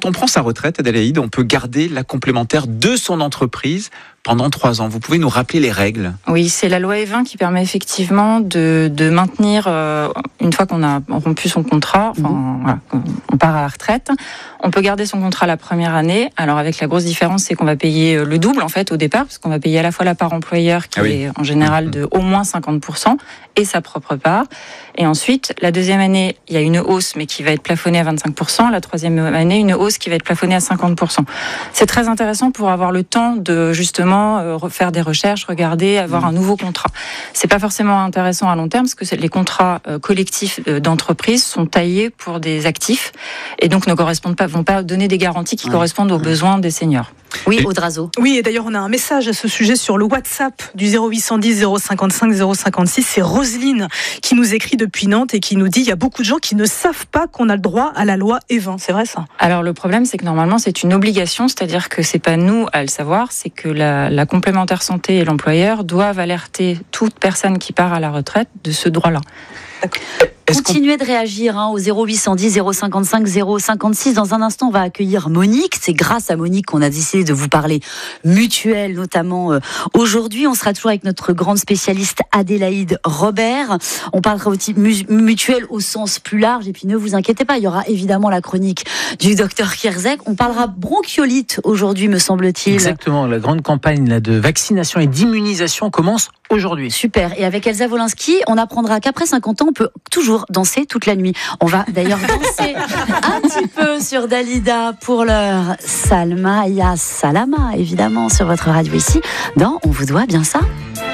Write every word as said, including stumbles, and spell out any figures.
on prend sa retraite, Adélaïde, on peut garder la complémentaire de son entreprise pendant trois ans. Vous pouvez nous rappeler les règles ? Oui, c'est la loi E vingt qui permet effectivement de, de maintenir, euh, une fois qu'on a rompu son contrat, enfin, mmh. voilà, on part à la retraite, on peut garder son contrat la première année. Alors avec la grosse différence, c'est qu'on va payer le double en fait au départ, parce qu'on va payer à la fois la part employeur qui ah oui. est en général de au moins cinquante pour cent et sa propre part. Et ensuite, la deuxième année, il y a une hausse, mais qui va être plafonnée à vingt-cinq pour cent. La troisième année, une hausse qui va être plafonnée à cinquante pour cent. C'est très intéressant pour avoir le temps de justement refaire des recherches, regarder, avoir un nouveau contrat. C'est pas forcément intéressant à long terme parce que les contrats collectifs d'entreprise sont taillés pour des actifs et donc ne correspondent pas, vont pas donner des garanties qui ouais. correspondent aux besoins des seniors. Oui, Audrazo. Oui, et d'ailleurs, on a un message à ce sujet sur le WhatsApp du zéro huit cent dix zéro cinquante-cinq zéro cinquante-six. C'est Roselyne qui nous écrit depuis Nantes et qui nous dit il y a beaucoup de gens qui ne savent pas qu'on a le droit à la loi E vingt. C'est vrai ça ? Alors le problème, c'est que normalement, c'est une obligation, c'est-à-dire que c'est pas nous à le savoir, c'est que la, la complémentaire santé et l'employeur doivent alerter toute personne qui part à la retraite de ce droit-là. D'accord. Continuez de réagir hein, au zéro huit cent dix zéro cinquante-cinq zéro cinquante-six. Dans un instant, on va accueillir Monique. C'est grâce à Monique qu'on a décidé de vous parler mutuelle, notamment euh, aujourd'hui. On sera toujours avec notre grande spécialiste Adélaïde Robert. On parlera aussi mutuelle au sens plus large. Et puis ne vous inquiétez pas, il y aura évidemment la chronique du docteur Kierzek. On parlera bronchiolite aujourd'hui, me semble-t-il. Exactement. La grande campagne là, de vaccination et d'immunisation commence aujourd'hui. Super. Et avec Elsa Wolinski, on apprendra qu'après cinquante ans, on peut toujours danser toute la nuit. On va d'ailleurs danser un petit peu sur Dalida pour l'heure. Salma Ya Salama, évidemment, sur votre radio ici. Dans On vous doit bien ça.